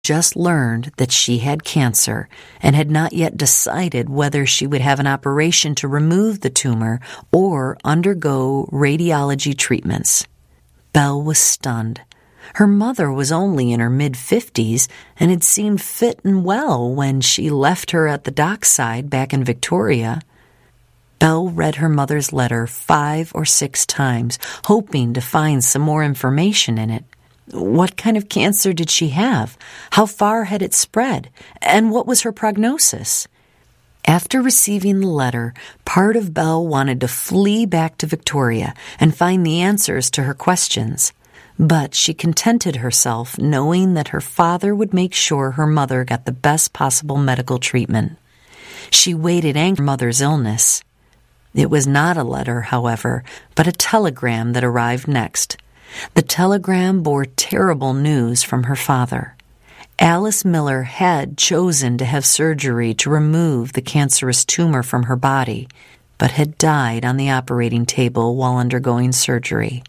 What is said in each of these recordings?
just learned that she had cancer and had not yet decided whether she would have an operation to remove the tumor or undergo radiology treatments. Belle was stunned. Her mother was only in her mid-50s and had seemed fit and well when she left her at the dockside back in Victoria. Belle read her mother's letter 5 or 6 times, hoping to find some more information in it. What kind of cancer did she have? How far had it spread? And what was her prognosis? After receiving the letter, part of Belle wanted to flee back to Victoria and find the answers to her questions. But she contented herself knowing that her father would make sure her mother got the best possible medical treatment. She waited anxiously for her mother's illness. It was not a letter, however, but a telegram that arrived next. The telegram bore terrible news from her father. Alice Miller had chosen to have surgery to remove the cancerous tumor from her body, but had died on the operating table while undergoing surgery.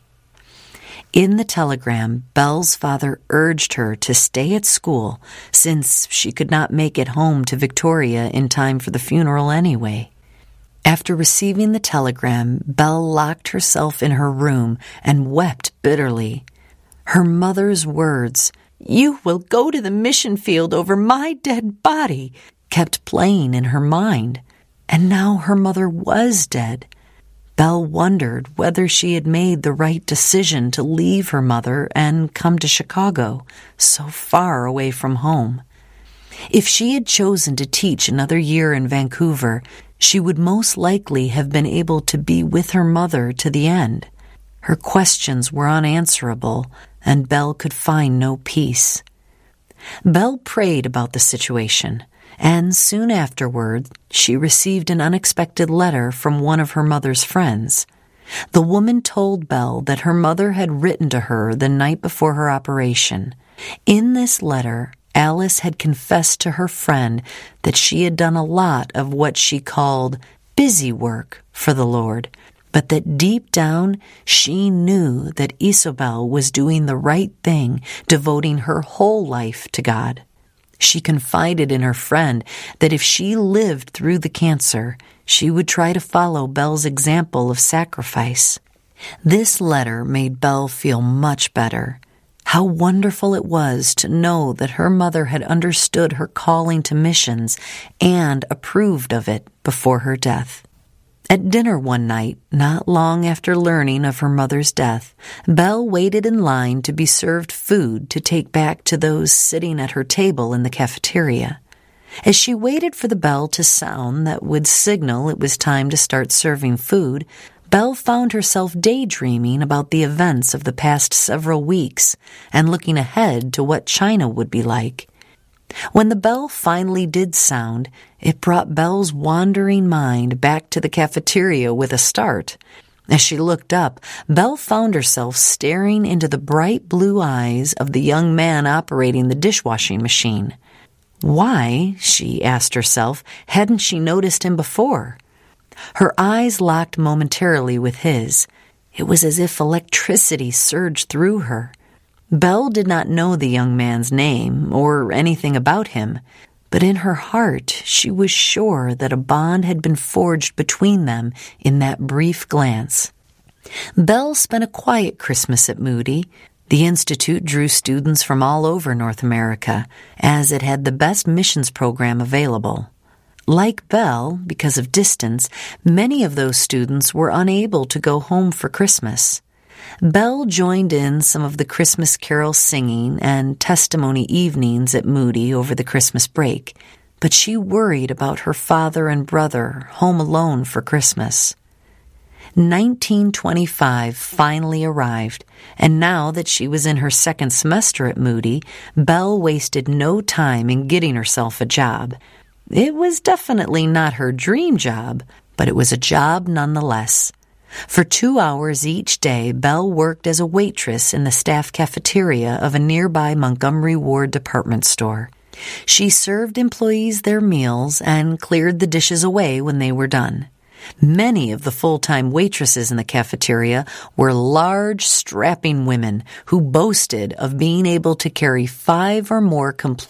In the telegram, Belle's father urged her to stay at school since she could not make it home to Victoria in time for the funeral anyway. After receiving the telegram, Belle locked herself in her room and wept bitterly. Her mother's words, "You will go to the mission field over my dead body," kept playing in her mind. And now her mother was dead. Belle wondered whether she had made the right decision to leave her mother and come to Chicago, so far away from home. If she had chosen to teach another year in Vancouver, she would most likely have been able to be with her mother to the end. Her questions were unanswerable, and Belle could find no peace. Belle prayed about the situation, and soon afterward she received an unexpected letter from one of her mother's friends. The woman told Belle that her mother had written to her the night before her operation. In this letter, Alice had confessed to her friend that she had done a lot of what she called busy work for the Lord, but that deep down she knew that Isobel was doing the right thing, devoting her whole life to God. She confided in her friend that if she lived through the cancer, she would try to follow Belle's example of sacrifice. This letter made Belle feel much better. How wonderful it was to know that her mother had understood her calling to missions and approved of it before her death. At dinner one night, not long after learning of her mother's death, Belle waited in line to be served food to take back to those sitting at her table in the cafeteria. As she waited for the bell to sound that would signal it was time to start serving food, Belle found herself daydreaming about the events of the past several weeks and looking ahead to what China would be like. When the bell finally did sound, it brought Belle's wandering mind back to the cafeteria with a start. As she looked up, Belle found herself staring into the bright blue eyes of the young man operating the dishwashing machine. Why, she asked herself, hadn't she noticed him before? Her eyes locked momentarily with his. It was as if electricity surged through her. Belle did not know the young man's name or anything about him, but in her heart she was sure that a bond had been forged between them in that brief glance. Belle spent a quiet Christmas at Moody. The Institute drew students from all over North America, as it had the best missions program available. Like Belle, because of distance, many of those students were unable to go home for Christmas. Belle joined in some of the Christmas carol singing and testimony evenings at Moody over the Christmas break, but she worried about her father and brother home alone for Christmas. 1925 finally arrived, and now that she was in her second semester at Moody, Belle wasted no time in getting herself a job. It was definitely not her dream job, but it was a job nonetheless. For 2 hours each day, Belle worked as a waitress in the staff cafeteria of a nearby Montgomery Ward department store. She served employees their meals and cleared the dishes away when they were done. Many of the full-time waitresses in the cafeteria were large, strapping women who boasted of being able to carry 5 or more complete